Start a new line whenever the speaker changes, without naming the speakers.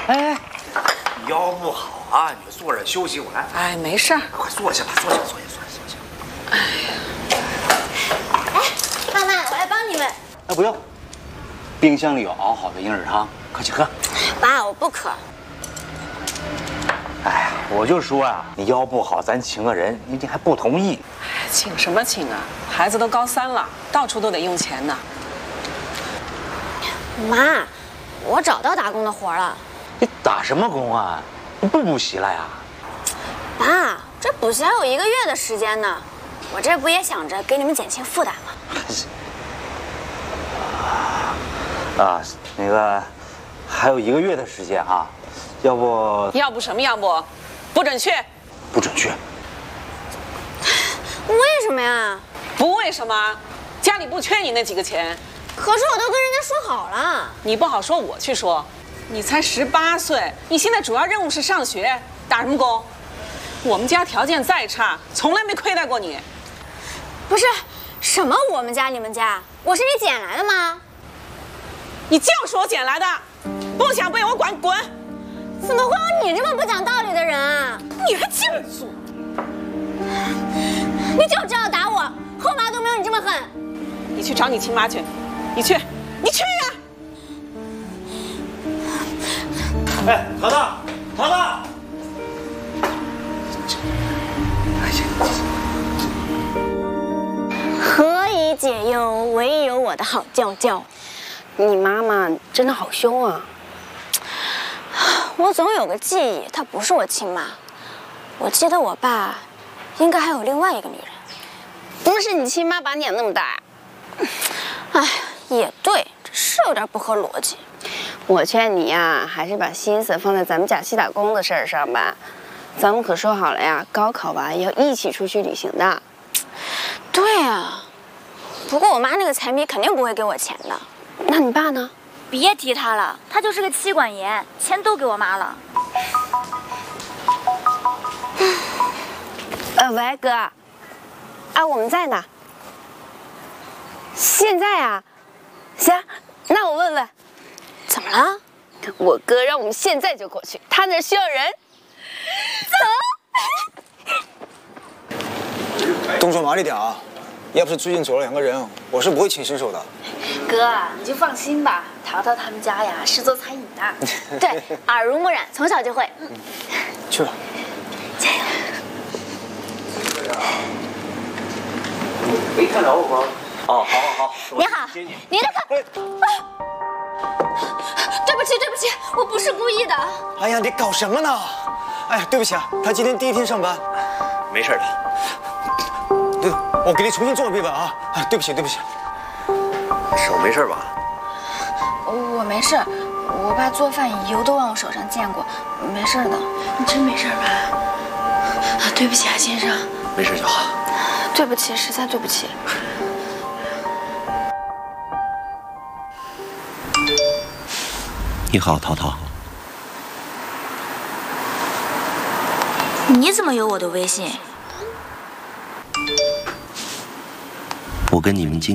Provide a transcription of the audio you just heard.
哎，腰不好啊，你坐着休息会儿来。
哎，没事儿，
快坐下吧，坐下。
哎，妈妈，我来帮你们。
哎，不用，冰箱里有熬好的银耳汤，快去喝。
爸，我不渴。
哎呀，我就说啊，你腰不好，咱请个人，你还不同意。
请什么请啊？孩子都高3了，到处都得用钱呢。
妈，我找到打工的活了。
你打什么工啊？你不补习了呀？
爸，这补习还有1个月的时间呢，我这不也想着给你们减轻负担吗？
啊，那个还有1个月的时间啊，要不
什么要不，不准去。
不准去。
为什么呀？
不为什么，家里不缺你那几个钱。
可是我都跟人家说好了。
你不好说，我去说。你才18岁，你现在主要任务是上学，打什么工？我们家条件再差，从来没亏待过你。
不是，什么我们家你们家？我是你捡来的吗？
你就是我捡来的，不想被我管，滚！
怎么会有你这么不讲道理的人啊？
你还净做！
你就知道打我，后妈都没有你这么狠。
你去找你亲妈去，你去呀！
哎，淘淘，
何以解忧，唯有我的好娇娇。
你妈妈真的好凶啊！
我总有个记忆，她不是我亲妈。我记得我爸应该还有另外一个女人。
不是你亲妈把你养那么大。
哎，也对，这是有点不合逻辑。
我劝你呀，还是把心思放在咱们假期打工的事儿上吧。咱们可说好了呀，高考完要一起出去旅行的。
对啊，不过我妈那个财迷肯定不会给我钱的。
那你爸呢？
别提他了，他就是个妻管严，钱都给我妈了。
喂，哥，啊，我们在呢。现在啊，行，那我问问，
怎么了？
我哥让我们现在就过去，他那需要人。
动作麻利点啊！要不是最近走了2个人，我是不会请新手的。
哥，你就放心吧，淘淘他们家呀是做餐饮的，
对，耳濡目染，从小就会。
去吧。
加油！
没看着我吗？哦，好。
你好，你的客。对不起，我不是故意的。
哎呀，你搞什么呢？哎呀，对不起啊，他今天第1天上班。
没事的。
对，我给你重新做一遍啊！哎，对不起。
手没事吧？
我没事，我爸做饭油都往我手上溅过，没事的。你真没事吧？对不起啊，先生。
没事就好。
对不起，实在对不起。
你好，淘淘。
你怎么有我的微信？
我跟你们经